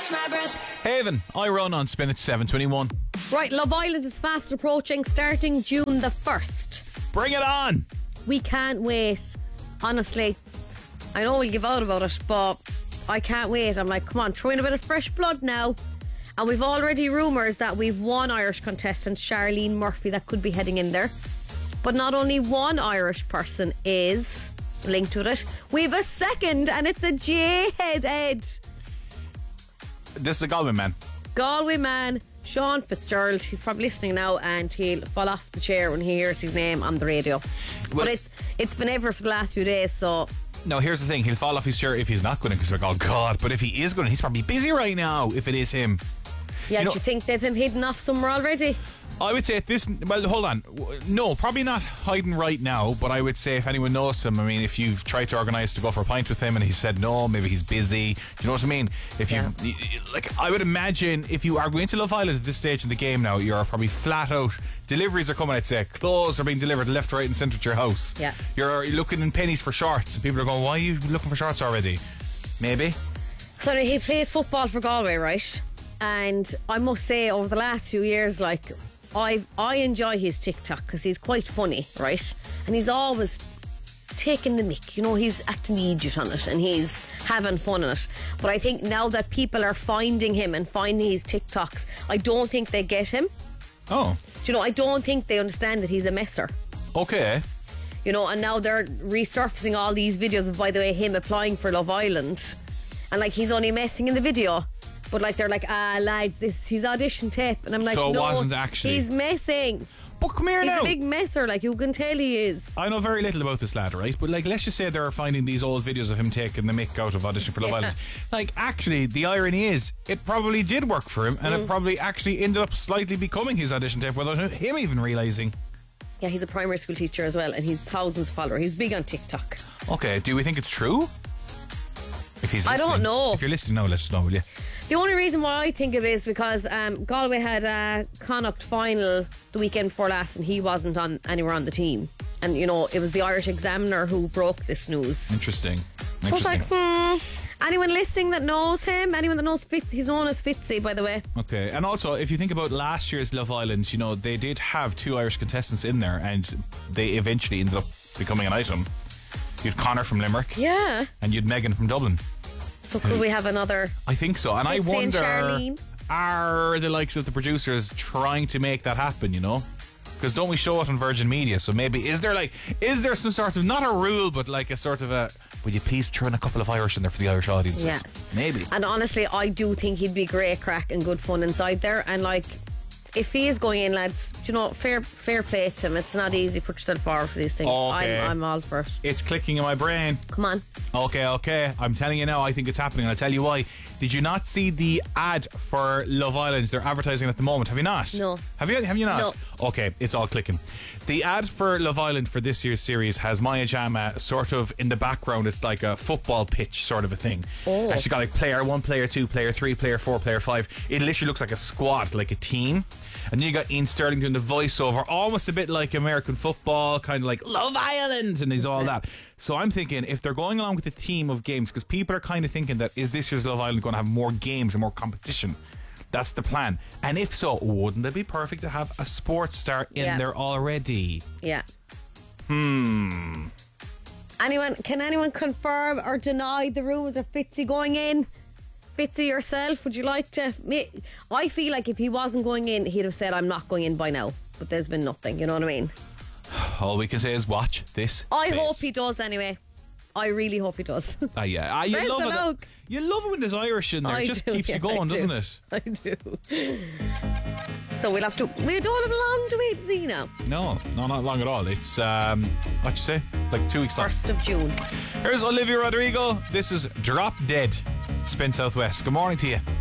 my breath. Haven, I run on Spin at 7:21. Right, Love Island is fast approaching, starting June the 1st. Bring it on! We can't wait. Honestly, I know we'll give out about it, but I can't wait. I'm like, come on, throw in a bit of fresh blood now. And we've already rumours that we've one Irish contestant, Charlene Murphy, that could be heading in there. But not only one Irish person is linked with it, we've a second, and it's a J-head, Ed. This is a Galway man. Galway man, Sean Fitzgerald. He's probably listening now, and he'll fall off the chair when he hears his name on the radio. Well, but it's been ever for the last few days, so... No, here's the thing. He'll fall off his chair if he's not going to, because we're like, oh God. But if he is going to, he's probably busy right now, if it is him. Yeah, do you think they've him hidden off somewhere already? I would say at this... Well, hold on. No, probably not hiding right now, but I would say if anyone knows him, I mean, if you've tried to organise to go for a pint with him and he said no, maybe he's busy. Do you know what I mean? If you like, I would imagine if you are going to Love Island at this stage in the game now, you're probably flat out. Deliveries are coming, I'd say. Clothes are being delivered left, right and centre to your house. Yeah. You're looking in pennies for shorts and people are going, why are you looking for shorts already? Maybe. So he plays football for Galway, right? And I must say, over the last few years, like... I enjoy his TikTok because he's quite funny, right? And he's always taking the mick. You know, he's acting the idiot on it and he's having fun on it. But I think now that people are finding him and finding his TikToks, I don't think they get him. Oh. Do you know, I don't think they understand that he's a messer. Okay. You know, and now they're resurfacing all these videos of, by the way, him applying for Love Island. And like, he's only messing in the video. But like, they're like, lads, this his audition tape. And I'm like, so it no, wasn't actually. He's messing. But come here he's now. He's a big messer, like, you can tell he is. I know very little about this lad, right? But like, let's just say they're finding these old videos of him taking the mick out of audition for Love Island. Like, actually, the irony is, it probably did work for him, and it probably actually ended up slightly becoming his audition tape without him even realising. Yeah, he's a primary school teacher as well, and he's thousands of followers. He's big on TikTok. Okay, do we think it's true? If he's listening. I don't know. If you're listening now, let us know, will you? The only reason why I think it is because Galway had a Connacht final the weekend before last and he wasn't anywhere on the team. And, you know, it was the Irish Examiner who broke this news. Interesting. So I was like, anyone listening that knows him? Anyone that knows Fitzy? He's known as Fitzy, by the way. Okay. And also, if you think about last year's Love Island, you know, they did have 2 Irish contestants in there and they eventually ended up becoming an item. You'd Connor from Limerick. Yeah. And you'd Megan from Dublin. So could we have another? I think so. And I wonder, Charlene? are the likes of the producers trying to make that happen, you know? Because don't we show it on Virgin Media? So maybe, is there some sort of, not a rule, but like a sort of a, would you please throw in a couple of Irish in there for the Irish audiences? Yeah. Maybe. And honestly, I do think he'd be great crack and good fun inside there. And like, if he is going in, lads, you know, fair play to him. It's not easy. Put yourself forward for these things. Okay. I'm all for it. It's clicking in my brain. Come on. Okay. I'm telling you now, I think it's happening, and I'll tell you why. Did you not see the ad for Love Island? They're advertising at the moment. Have you not? No. Have you not? No. Okay, it's all clicking. The ad for Love Island for this year's series has Maya Jama sort of in the background. It's like a football pitch sort of a thing. Oh. And she's got like player 1, player 2, player 3, player 4, player 5. It literally looks like a squad, like a team. And then you got Ian Sterling doing the voiceover, almost a bit like American football, kind of like Love Island, and he's all that. So I'm thinking, if they're going along with the theme of games, because people are kind of thinking that, is this year's Love Island going to have more games and more competition? That's the plan. And if so, wouldn't it be perfect to have a sports star in there already? Yeah. Can anyone confirm or deny the rumours of Fitzy going in? Fitzy, yourself, would you like to? I feel like if he wasn't going in, he'd have said, I'm not going in by now. But there's been nothing, you know what I mean? All we can say is watch this I space. hope he does anyway. I really hope he does. Yeah. You love it. You love it when there's Irish in there. It just keeps you going, doesn't it? I do. So we don't have long to wait and see now. No, not long at all. It's, what you say? Like 2 weeks time. 1st of June. Here's Olivia Rodrigo. This is Drop Dead. Spin Southwest. Good morning to you.